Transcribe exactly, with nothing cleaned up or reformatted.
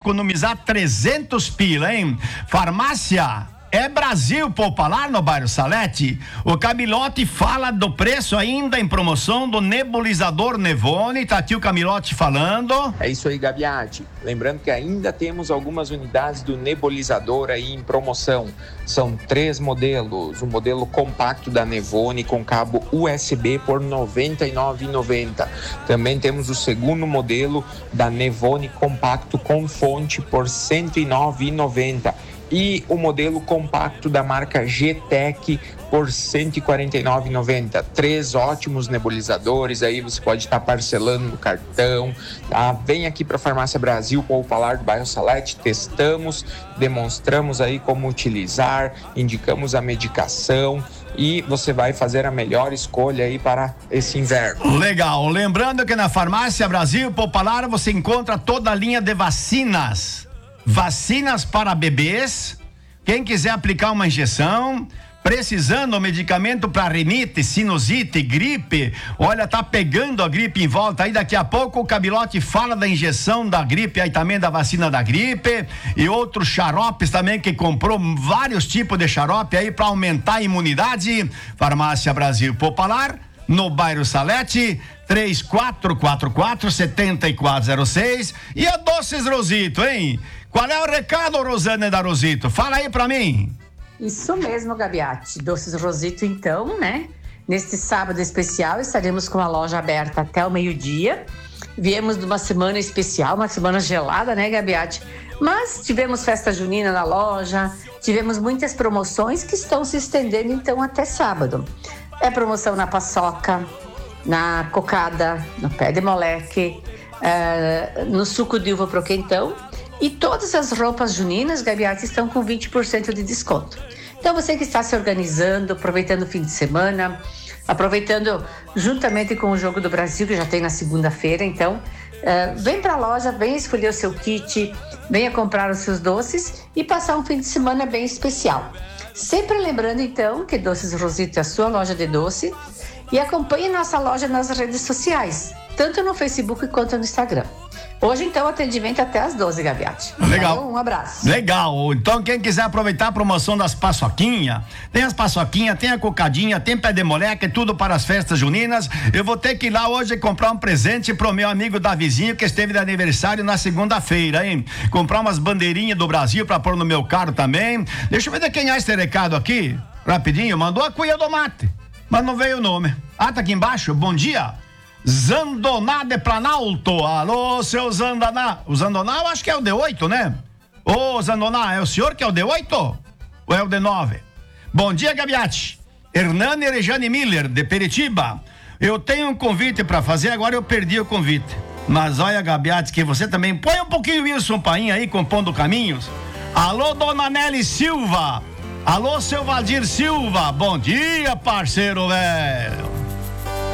economizar trezentos pila, hein? Farmácia é Brasil Popular no bairro Salete. O Camilote fala do preço ainda em promoção do nebulizador Nevone. Tá aqui o Camilote falando. É isso aí, Gaviati. Lembrando que ainda temos algumas unidades do nebulizador aí em promoção. São três modelos. O modelo compacto da Nevone com cabo U S B por noventa e nove reais e noventa centavos. Também temos o segundo modelo da Nevone compacto com fonte por cento e nove reais e noventa centavos. E o modelo compacto da marca G-Tech por cento e quarenta e nove reais e noventa centavos. Três ótimos nebulizadores, aí você pode estar parcelando no cartão, tá? Vem aqui para a Farmácia Brasil Popular do bairro Salete, testamos, demonstramos aí como utilizar, indicamos a medicação e você vai fazer a melhor escolha aí para esse inverno. Legal, lembrando que na Farmácia Brasil Popular você encontra toda a linha de vacinas. Vacinas para bebês, quem quiser aplicar uma injeção, precisando de medicamento para rinite, sinusite, gripe, olha, tá pegando a gripe em volta, aí daqui a pouco o Camilote fala da injeção da gripe, aí também da vacina da gripe, e outros xaropes também, que comprou vários tipos de xarope aí para aumentar a imunidade. Farmácia Brasil Popular, no bairro Salete, três quatro quatro quatro, sete quatro zero seis. E a Doces Rosito, hein? Qual é o recado, Rosane da Rosito? Fala aí pra mim. Isso mesmo, Gabiati. Doces Rosito, então, né? Neste sábado especial estaremos com a loja aberta até o meio-dia. Viemos de uma semana especial, uma semana gelada, né, Gabiati? Mas tivemos festa junina na loja, tivemos muitas promoções que estão se estendendo, então, até sábado. É promoção na paçoca, na cocada, no pé de moleque, é, no suco de uva pro quentão. E todas as roupas juninas, Gabiati, estão com vinte por cento de desconto. Então, você que está se organizando, aproveitando o fim de semana, aproveitando juntamente com o Jogo do Brasil, que já tem na segunda-feira, então, uh, vem para a loja, vem escolher o seu kit, venha comprar os seus doces e passar um fim de semana bem especial. Sempre lembrando, então, que Doces Rosito é a sua loja de doce, e acompanhe nossa loja nas redes sociais, tanto no Facebook quanto no Instagram. Hoje, então, atendimento até às doze, Gabiati. Legal. Então, um abraço. Legal. Então, quem quiser aproveitar a promoção das paçoquinhas, tem as paçoquinhas, tem a cocadinha, tem pé de moleque, tudo para as festas juninas. Eu vou ter que ir lá hoje comprar um presente pro meu amigo Davizinho, que esteve de aniversário na segunda-feira, hein? Comprar umas bandeirinhas do Brasil para pôr no meu carro também. Deixa eu ver de quem é esse recado aqui. Rapidinho, mandou a cuia do mate, mas não veio o nome. Ah, tá aqui embaixo. Bom dia. Zandoná de Planalto. Alô, seu Zandoná. O Zandoná eu acho que é o D oito, né? Ô, Zandoná, é o senhor que é o D oito? Ou é o D nove? Bom dia, Gabiati. Hernani e Rejane Miller, de Peritiba. Eu tenho um convite pra fazer, agora eu perdi o convite. Mas olha, Gabiati, que você também põe um pouquinho Wilson Paim aí, compondo caminhos. Alô, dona Nelly Silva. Alô, seu Valdir Silva. Bom dia, parceiro velho.